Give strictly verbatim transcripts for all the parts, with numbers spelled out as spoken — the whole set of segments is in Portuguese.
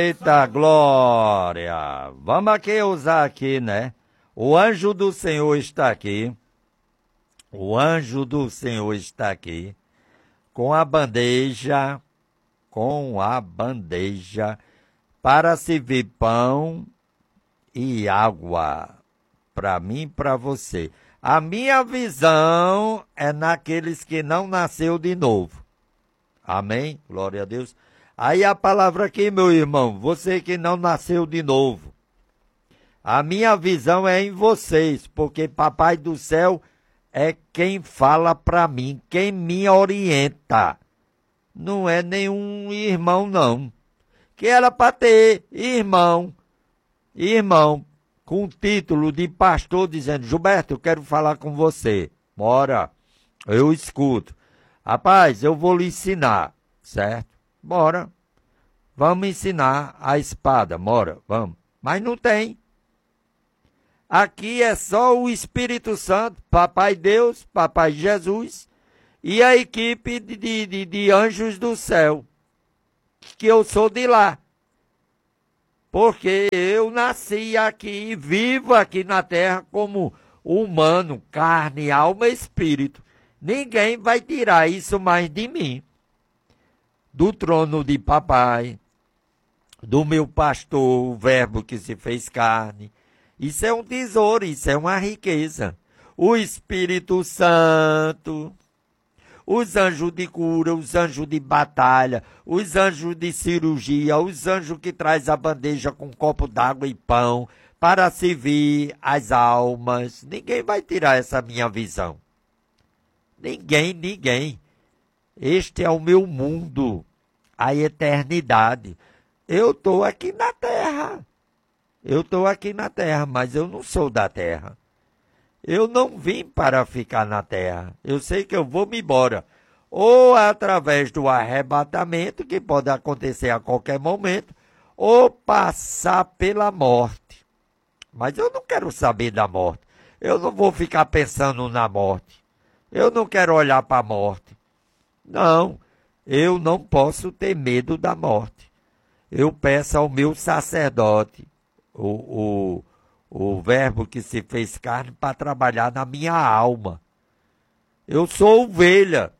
Eita glória! Vamos aqui usar aqui, né? O anjo do Senhor está aqui. O anjo do Senhor está aqui. Com a bandeja, com a bandeja, para servir pão e água. Para mim e para você. A minha visão é naqueles que não nasceu de novo. Amém? Glória a Deus. Aí a palavra aqui, meu irmão, você que não nasceu de novo. A minha visão é em vocês, porque Papai do Céu é quem fala para mim, quem me orienta. Não é nenhum irmão, não. Que era para ter irmão, irmão, com título de pastor, dizendo, Gilberto, eu quero falar com você. Bora, eu escuto. Rapaz, eu vou lhe ensinar, certo? Bora, vamos ensinar a espada, bora, vamos. Mas não tem. Aqui é só o Espírito Santo, Papai Deus, Papai Jesus e a equipe de, de, de anjos do céu, que eu sou de lá. Porque eu nasci aqui, vivo aqui na terra como humano, carne, alma e espírito. Ninguém vai tirar isso mais de mim. Do trono de papai, do meu pastor, o verbo que se fez carne. Isso é um tesouro, isso é uma riqueza. O Espírito Santo, os anjos de cura, os anjos de batalha, os anjos de cirurgia, os anjos que traz a bandeja com um copo d'água e pão para servir as almas. Ninguém vai tirar essa minha visão. Ninguém, ninguém. Este é o meu mundo, a eternidade. Eu estou aqui na terra. Eu estou aqui na terra, mas eu não sou da terra. Eu não vim para ficar na terra. Eu sei que eu vou me embora. Ou através do arrebatamento, que pode acontecer a qualquer momento, ou passar pela morte. Mas eu não quero saber da morte. Eu não vou ficar pensando na morte. Eu não quero olhar para a morte. Não, eu não posso ter medo da morte. Eu peço ao meu sacerdote, o, o, o verbo que se fez carne, para trabalhar na minha alma. Eu sou ovelha.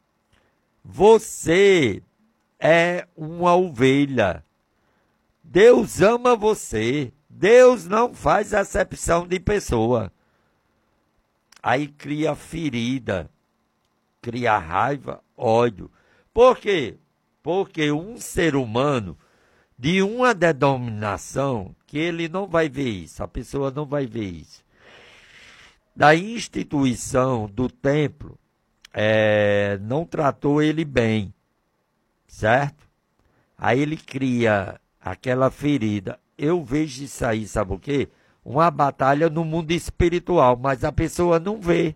Você é uma ovelha. Deus ama você. Deus não faz acepção de pessoa. Aí cria ferida, cria raiva, ódio. Por quê? Porque um ser humano de uma denominação, que ele não vai ver isso, a pessoa não vai ver isso, da instituição do templo, é, não tratou ele bem, certo? Aí ele cria aquela ferida. Eu vejo isso aí, sabe o quê? Uma batalha no mundo espiritual, mas a pessoa não vê.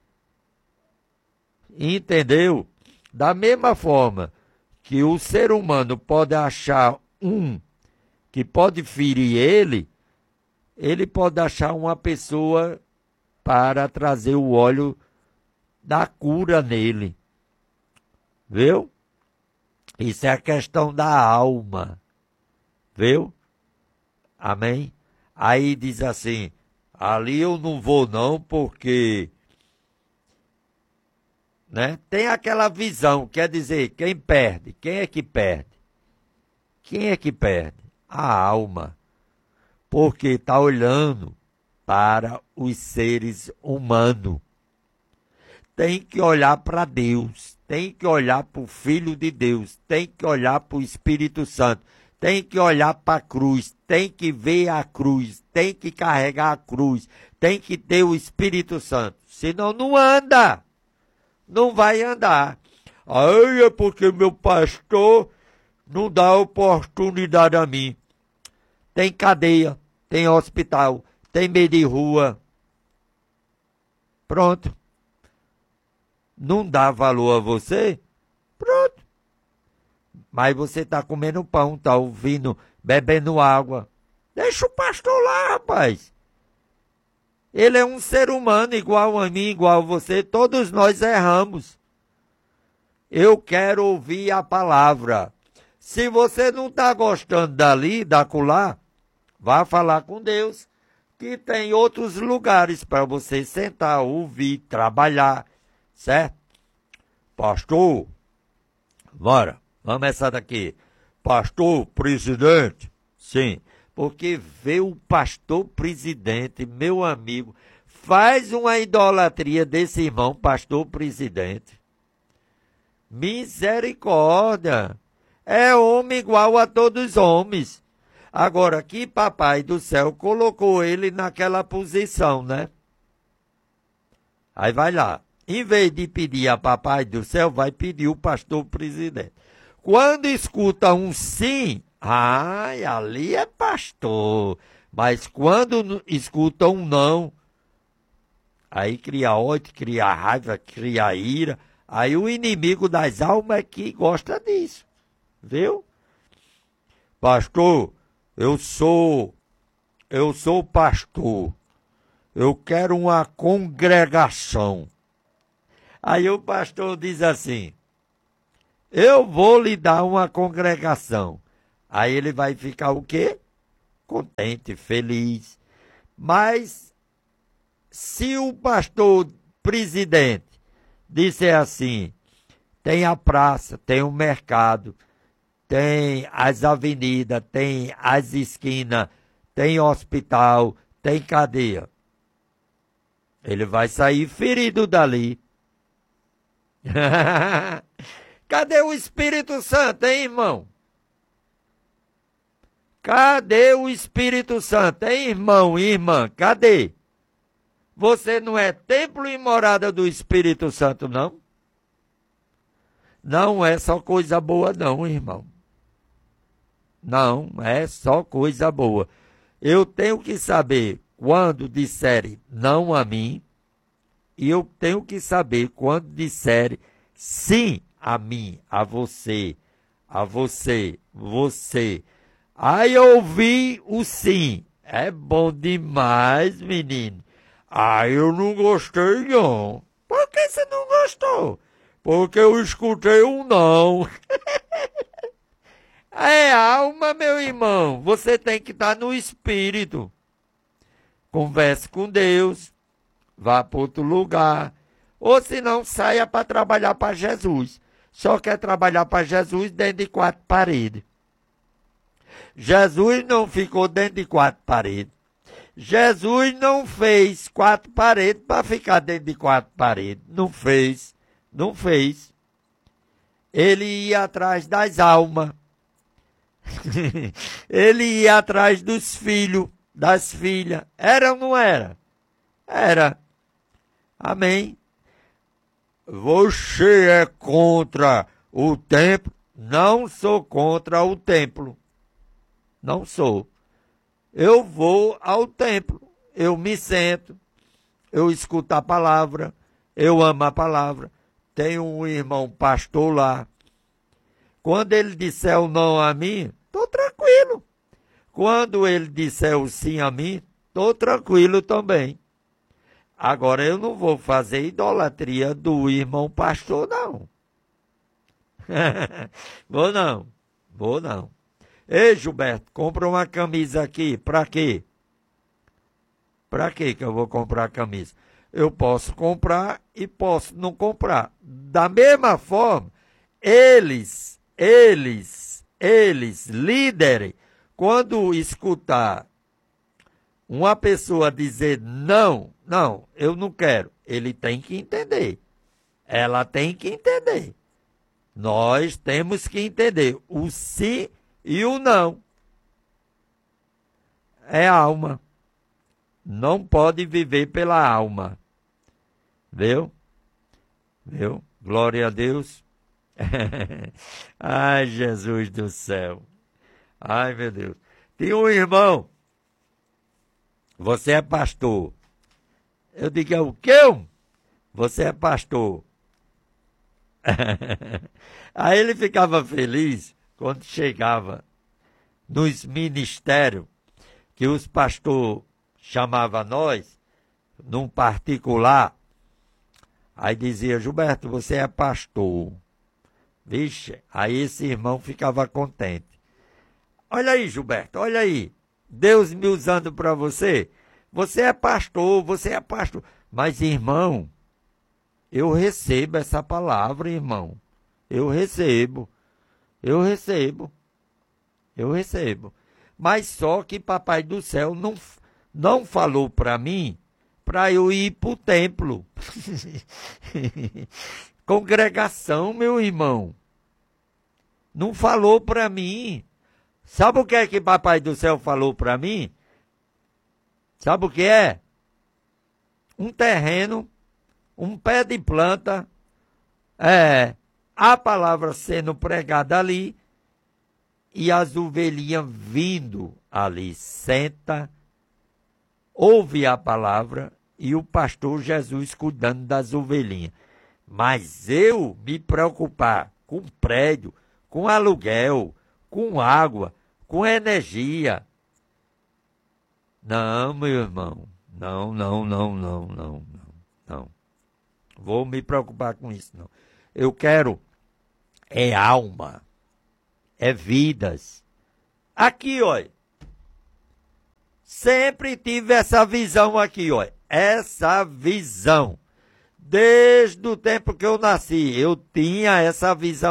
Entendeu? Da mesma forma que o ser humano pode achar um que pode ferir ele, ele pode achar uma pessoa para trazer o óleo da cura nele. Viu? Isso é a questão da alma. Viu? Amém? Aí diz assim, ali eu não vou não, porque, né? Tem aquela visão, quer dizer, quem perde? Quem é que perde? Quem é que perde? A alma. Porque está olhando para os seres humanos. Tem que olhar para Deus, tem que olhar para o Filho de Deus, tem que olhar para o Espírito Santo. Tem que olhar para a cruz, tem que ver a cruz, tem que carregar a cruz, tem que ter o Espírito Santo. Senão não anda, não vai andar. Aí é porque meu pastor não dá oportunidade a mim. Tem cadeia, tem hospital, tem meio de rua. Pronto. Não dá valor a você? Pronto. Mas você está comendo pão, está ouvindo, bebendo água. Deixa o pastor lá, rapaz. Ele é um ser humano igual a mim, igual a você. Todos nós erramos. Eu quero ouvir a palavra. Se você não está gostando dali, da acolá, vá falar com Deus, que tem outros lugares para você sentar, ouvir, trabalhar, certo? Pastor, bora, vamos essa daqui. Pastor, presidente, sim, porque vê o pastor presidente, meu amigo, faz uma idolatria desse irmão, pastor presidente. Misericórdia, é homem igual a todos os homens. Agora, que papai do céu colocou ele naquela posição, né? Aí vai lá. Em vez de pedir a papai do céu, vai pedir o pastor presidente. Quando escuta um sim, ai, ali é pastor. Mas quando escuta um não, aí cria ódio, cria raiva, cria ira. Aí o inimigo das almas é que gosta disso. Viu? Pastor, eu sou, eu sou pastor. Eu quero uma congregação. Aí o pastor diz assim, eu vou lhe dar uma congregação. Aí ele vai ficar o quê? Contente, feliz. Mas se o pastor presidente disser assim, tem a praça, tem o mercado, tem as avenidas, tem as esquinas, tem hospital, tem cadeia. Ele vai sair ferido dali. Cadê o Espírito Santo, hein, irmão? Cadê o Espírito Santo, hein, irmão e irmã? Cadê? Você não é templo e morada do Espírito Santo, não? Não é só coisa boa, não, irmão. Não, é só coisa boa. Eu tenho que saber quando disserem não a mim, e eu tenho que saber quando disserem sim a mim, a você, a você, você. Aí eu ouvi o sim. É bom demais, menino. Ah, eu não gostei, não. Por que você não gostou? Porque eu escutei um não. É alma, meu irmão. Você tem que estar no espírito. Converse com Deus. Vá para outro lugar. Ou se não, saia para trabalhar para Jesus. Só quer trabalhar para Jesus dentro de quatro paredes. Jesus não ficou dentro de quatro paredes. Jesus não fez quatro paredes para ficar dentro de quatro paredes. Não fez. Não fez. Ele ia atrás das almas. Ele ia atrás dos filhos, das filhas. Era ou não era? Era. Amém. Você é contra o templo? Não sou contra o templo. Não sou. Eu vou ao templo. Eu me sento. Eu escuto a palavra. Eu amo a palavra. Tenho um irmão pastor lá. Quando ele disser o não a mim, estou tranquilo. Quando ele disser o sim a mim, estou tranquilo também. Agora, eu não vou fazer idolatria do irmão pastor, não. Vou não, vou não. Ei, Gilberto, compra uma camisa aqui. Para quê? Para quê que eu vou comprar a camisa? Eu posso comprar e posso não comprar. Da mesma forma, eles, eles, eles, líderes, quando escutar uma pessoa dizer não, não, eu não quero, ele tem que entender. Ela tem que entender. Nós temos que entender o sim e o não. É alma. Não pode viver pela alma. Viu? Viu? Glória a Deus. Ai, Jesus do céu. Ai, meu Deus. Tinha um irmão. Você é pastor. Eu digo, é o quê? Você é pastor. Aí ele ficava feliz quando chegava nos ministérios que os pastores chamavam nós, num particular. Aí dizia, Gilberto, você é pastor. Vixe, aí esse irmão ficava contente. Olha aí, Gilberto, olha aí. Deus me usando para você. Você é pastor, você é pastor. Mas, irmão, eu recebo essa palavra, irmão. Eu recebo. Eu recebo. Eu recebo. Mas só que Papai do Céu não, não falou para mim para eu ir para o templo. Congregação, meu irmão. Não falou para mim. Sabe o que é que Papai do Céu falou para mim? Sabe o que é? Um terreno, um pé de planta, é, a palavra sendo pregada ali e as ovelhinhas vindo ali. Senta, ouve a palavra e o pastor Jesus cuidando das ovelhinhas. Mas eu me preocupar com prédio, com aluguel, com água, com energia. Não, meu irmão. Não, não, não, não, não, não, não. Vou me preocupar com isso, não. Eu quero é alma, é vidas. Aqui, olha. Sempre tive essa visão aqui, olha. Essa visão. Desde o tempo que eu nasci, eu tinha essa visão.